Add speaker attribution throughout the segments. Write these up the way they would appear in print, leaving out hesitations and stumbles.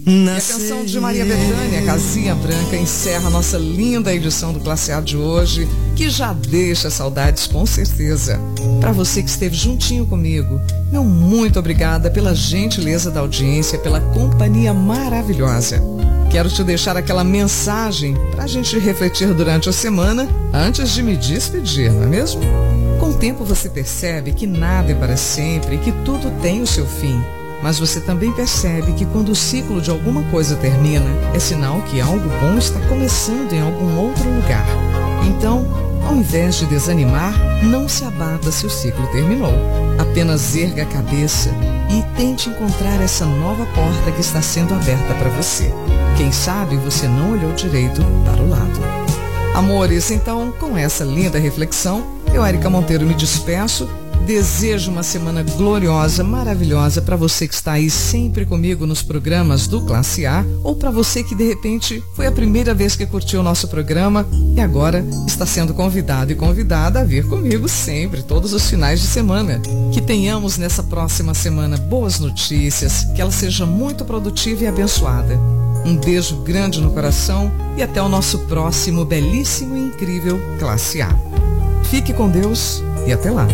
Speaker 1: E a canção de Maria Bethânia, Casinha Branca, encerra a nossa linda edição do Classe A de hoje, que já deixa saudades com certeza. Para você que esteve juntinho comigo, meu muito obrigada pela gentileza da audiência, pela companhia maravilhosa. Quero te deixar aquela mensagem para a gente refletir durante a semana antes de me despedir, não é mesmo? Com o tempo você percebe que nada é para sempre e que tudo tem o seu fim. Mas você também percebe que quando o ciclo de alguma coisa termina, é sinal que algo bom está começando em algum outro lugar. Então, ao invés de desanimar, não se abata se o ciclo terminou. Apenas erga a cabeça e tente encontrar essa nova porta que está sendo aberta para você. Quem sabe você não olhou direito para o lado. Amores, então, com essa linda reflexão, eu, Érica Monteiro, me despeço. Desejo uma semana gloriosa, maravilhosa para você que está aí sempre comigo nos programas do Classe A, ou para você que de repente foi a primeira vez que curtiu o nosso programa e agora está sendo convidado e convidada a vir comigo sempre, todos os finais de semana. Que tenhamos nessa próxima semana boas notícias, que ela seja muito produtiva e abençoada. Um beijo grande no coração e até o nosso próximo belíssimo e incrível Classe A. Fique com Deus e até lá.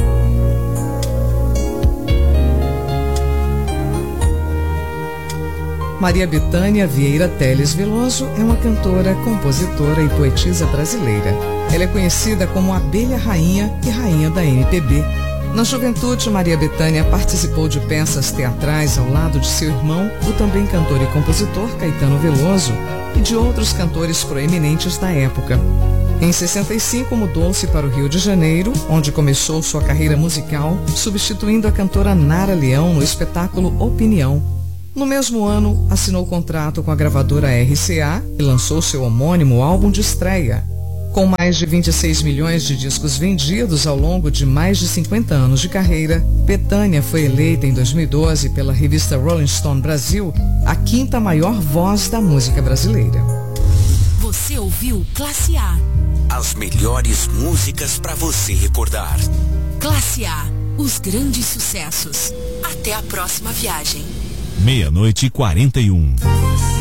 Speaker 1: Maria Bethânia Vieira Teles Veloso é uma cantora, compositora e poetisa brasileira. Ela é conhecida como Abelha Rainha e Rainha da MPB. Na juventude, Maria Bethânia participou de peças teatrais ao lado de seu irmão, o também cantor e compositor Caetano Veloso, e de outros cantores proeminentes da época. Em 65, mudou-se para o Rio de Janeiro, onde começou sua carreira musical, substituindo a cantora Nara Leão no espetáculo Opinião. No mesmo ano, assinou contrato com a gravadora RCA e lançou seu homônimo álbum de estreia. Com mais de 26 milhões de discos vendidos ao longo de mais de 50 anos de carreira, Bethânia foi eleita em 2012 pela revista Rolling Stone Brasil a 5ª maior voz da música brasileira.
Speaker 2: Você ouviu Classe A.
Speaker 3: As melhores músicas para você recordar.
Speaker 2: Classe A, os grandes sucessos. Até a próxima viagem.
Speaker 4: 00:41.